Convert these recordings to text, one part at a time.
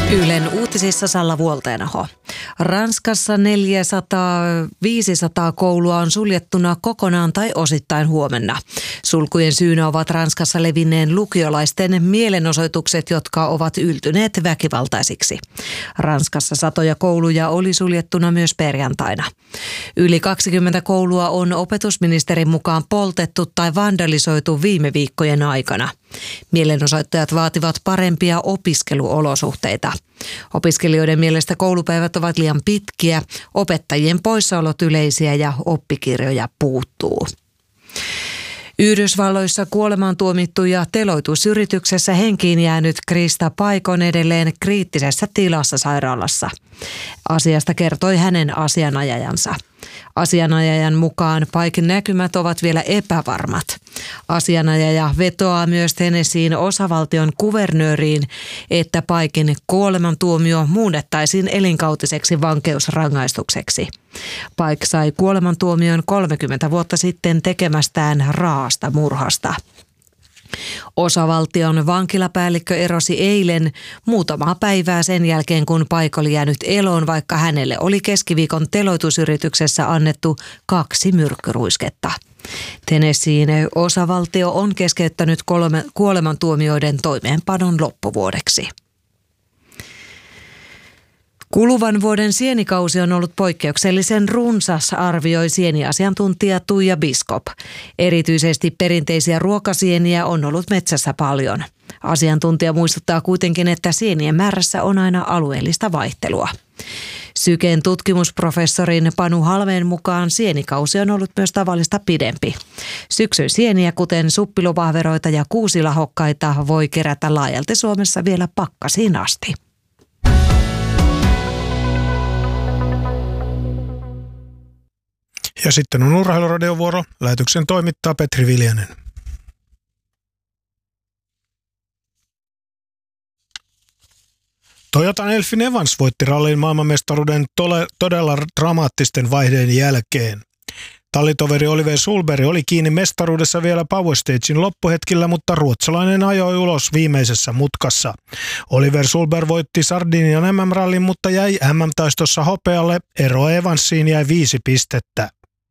Ylen uutisissa Salla Vuolteenaho. Ranskassa 400-500 koulua on suljettuna kokonaan tai osittain huomenna. Sulkujen syynä ovat Ranskassa levinneen lukiolaisten mielenosoitukset, jotka ovat yltyneet väkivaltaisiksi. Ranskassa satoja kouluja oli suljettuna myös perjantaina. Yli 20 koulua on opetusministerin mukaan poltettu tai vandalisoitu viime viikkojen aikana. Mielenosoittajat vaativat parempia opiskeluolosuhteita. Opiskelijoiden mielestä koulupäivät ovat liian pitkiä, opettajien poissaolot yleisiä ja oppikirjoja puuttuu. Yhdysvalloissa kuolemaan tuomittu ja teloitusyrityksessä henkiin jäänyt Krista Paik on edelleen kriittisessä tilassa sairaalassa. Asiasta kertoi hänen asianajajansa. Asianajajan mukaan Paikin näkymät ovat vielä epävarmat. Asianajaja vetoaa myös Tennesseein osavaltion kuvernööriin, että Paikin kuolemantuomio muunnettaisiin elinkautiseksi vankeusrangaistukseksi. Paik sai kuolemantuomion 30 vuotta sitten tekemästään raasta murhasta. Osavaltion vankilapäällikkö erosi eilen muutamaa päivää sen jälkeen, kun Paik oli jäänyt eloon, vaikka hänelle oli keskiviikon teloitusyrityksessä annettu 2 myrkkyruisketta. Tennesseein osavaltio on keskeyttänyt kuolemantuomioiden toimeenpanon loppuvuodeksi. Kuluvan vuoden sienikausi on ollut poikkeuksellisen runsas, arvioi sieniasiantuntija Tuija Biskop. Erityisesti perinteisiä ruokasieniä on ollut metsässä paljon. Asiantuntija muistuttaa kuitenkin, että sienien määrässä on aina alueellista vaihtelua. Syken tutkimusprofessorin Panu Halmeen mukaan sienikausi on ollut myös tavallista pidempi. Syksyn sieniä, kuten suppiluvahveroita ja kuusilahokkaita, voi kerätä laajalti Suomessa vielä pakkasiin asti. Ja sitten on urheiluradiovuoro. Lähetyksen toimittaa Petri Viljanen. Toyotan Elfyn Evans voitti rallin maailmanmestaruuden todella dramaattisten vaiheiden jälkeen. Tallitoveri Oliver Sulberg oli kiinni mestaruudessa vielä Power Stagein loppuhetkillä, mutta ruotsalainen ajoi ulos viimeisessä mutkassa. Oliver Sulberg voitti Sardinian MM-rallin, mutta jäi MM-taistossa hopealle. Ero Evansiin jäi 5 pistettä.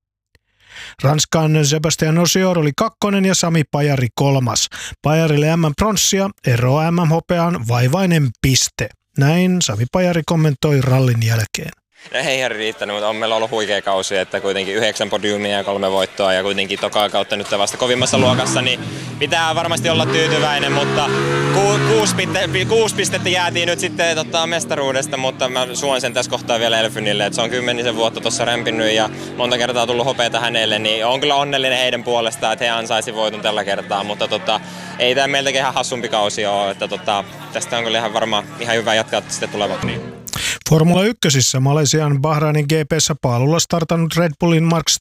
Ranskan Sébastien Ogier oli 2. ja Sami Pajari 3. Pajarille MM-pronssia, ero MM-hopeaan vaivainen piste. Näin Sami Pajari kommentoi rallin jälkeen. Ei ihan riittänyt, mutta on meillä ollut huikea kausi, että kuitenkin 9 podiumia ja 3 voittoa ja kuitenkin tokaa kautta nyt vasta kovimmassa luokassa, niin pitää varmasti olla tyytyväinen, mutta 6 pistettä jäätiin nyt sitten mestaruudesta, mutta mä suon sen tässä kohtaa vielä Elfynille, että se on 10 vuotta tuossa rämpinnyt ja monta kertaa tullut hopeata hänelle, niin on kyllä onnellinen heidän puolestaan, että he ansaisi voiton tällä kertaa, mutta ei tämä meiltäkin ihan hassumpi kausi ole, että tästä on kyllä ihan varmaan ihan hyvä jatkaa sitten tulevaksi. Formula 1:ssä Malesian Bahrainin GP:ssä paalulla startannut Red Bullin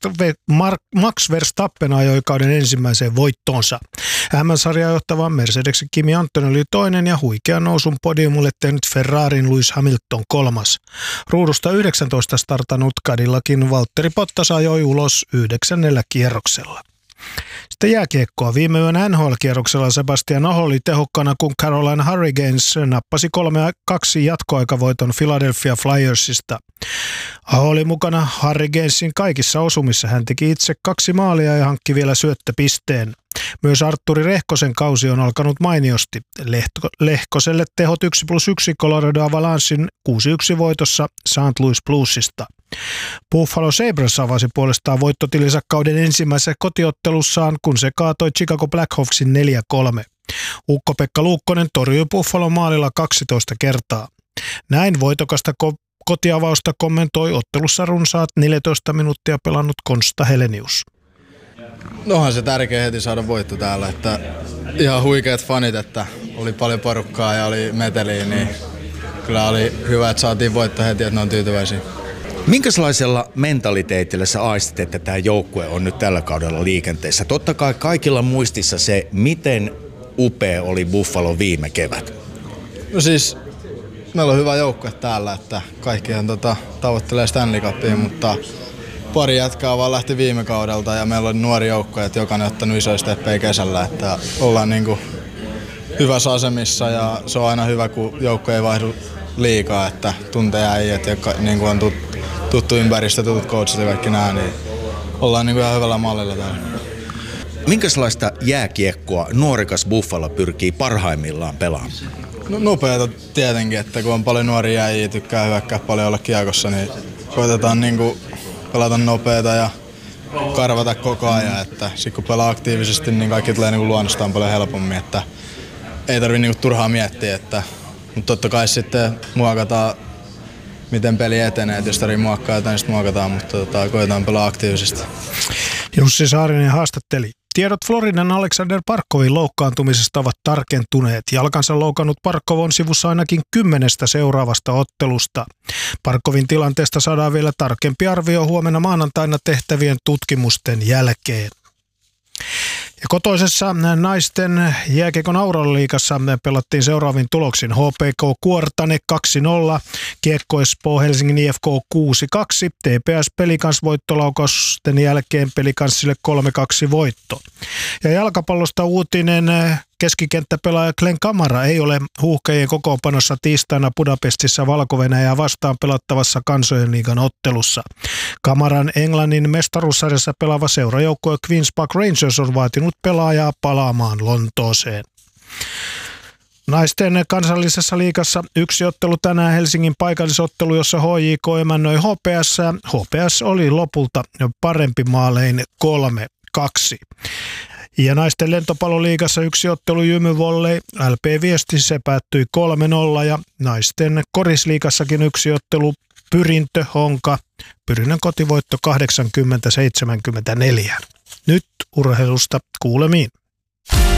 Max Verstappen ajoi kauden ensimmäiseen voittoonsa. MM-sarjaa johtava Mercedeksen Kimi Antonelli oli 2. ja huikean nousun podiumulle tehnyt Ferrarin Lewis Hamilton 3. Ruudusta 19 startannut Cadillacin Valtteri Bottas ajoi ulos 9. kierroksella. Sitten jääkiekkoa. Viime yön NHL-kierroksella Sebastian Aho oli tehokkana, kun Carolina Hurricanes nappasi 3-2 jatkoaikavoiton Philadelphia Flyersista. Aho oli mukana Hurricanesin kaikissa osumissa. Hän teki itse 2 maalia ja hankki vielä syöttöpisteen. Myös Artturi Rehkosen kausi on alkanut mainiosti. Lehkoselle tehot 1+1 Colorado Avalanchein 6-1 voitossa St. Louis Bluesista. Buffalo Sabres avasi puolestaan voittotilinsä kauden ensimmäisessä kotiottelussaan, kun se kaatoi Chicago Blackhawksin 4-3. Ukko-Pekka Luukkonen torjui Buffalon maalilla 12 kertaa. Näin voitokasta kotiavausta kommentoi ottelussa runsaat 14 minuuttia pelannut Konsta Helenius. Onhan se tärkeä heti saada voitto täällä, että ihan huikeat fanit, että oli paljon porukkaa ja oli meteliä, niin kyllä oli hyvä, että saatiin voitto heti, että ne on tyytyväisiä. Minkälaisella mentaliteetillä sä aistit, että tämä joukkue on nyt tällä kaudella liikenteessä? Totta kai kaikilla muistissa se, miten upea oli Buffalo viime kevät. No siis, meillä on hyvä joukkue täällä, että kaikkihan tavoittelee Stanley Cupia, mutta pari jätkää vaan lähti viime kaudelta ja meillä on nuori joukkue, että jokainen on ottanut isoja steppejä kesällä, että ollaan hyvässä asemissa ja se on aina hyvä, kun joukko ei vaihdu liikaa, että tuntee äijät ja niin kuin on tuttu ympäristö, tutut coachit ja kaikki nää, niin ollaan niin kuin ihan hyvällä mallilla täällä. Minkälaista jääkiekkoa nuorikas Buffalo pyrkii parhaimmillaan pelaamaan? No, nopeata tietenkin, että kun on paljon nuoria jäjiä, tykkää hyökkää paljon olla kiekossa, niin koitetaan niin kuin pelata nopeata ja karvata koko ajan, että sit kun pelaa aktiivisesti, niin kaikki tulee niin kuin luonnostaan paljon helpommin, että ei tarvitse niin kuin turhaa miettiä, mutta totta kai sitten muokataan, miten peli etenee, että jos tarvitsee muokkaa jotain, niin sitten muokataan, mutta koitetaan pelaa aktiivisesti. Jussi Saarinen haastatteli. Tiedot Floridan Alexander Barkovin loukkaantumisesta ovat tarkentuneet. Jalkansa loukannut Barkov on sivussa ainakin 10 seuraavasta ottelusta. Barkovin tilanteesta saadaan vielä tarkempi arvio huomenna maanantaina tehtävien tutkimusten jälkeen. Ja kotoisessa naisten jääkiekon Auraliigassa pelattiin seuraavin tuloksin. HPK Kuortane 2-0, Kiekko Espoo Helsingin IFK 6-2, TPS Pelikans voittolaukausten jälkeen Pelikanssille 3-2 voitto. Ja jalkapallosta uutinen: keskikenttäpelaaja Glenn Kamara ei ole Huuhkajien kokoonpanossa tiistaina Budapestissa Valko-Venäjää vastaan pelattavassa Kansojen liigan ottelussa. Kamaran Englannin mestaruussarjassa pelaava seurajoukkue Queen's Park Rangers on vaatinut pelaajaa palaamaan Lontooseen. Naisten kansallisessa liigassa yksi ottelu tänään, Helsingin paikallisottelu, jossa HJK emännöi HPS. HPS oli lopulta parempi maalein 3-2. Ja naisten lentopalloliigassa yksi ottelu Jymy-Volley LP Viesti, se päättyi 3-0, ja naisten korisliigassakin yksi ottelu Pyrintö Honka, Pyrinnön kotivoitto 80-74. Nyt urheilusta kuulemiin.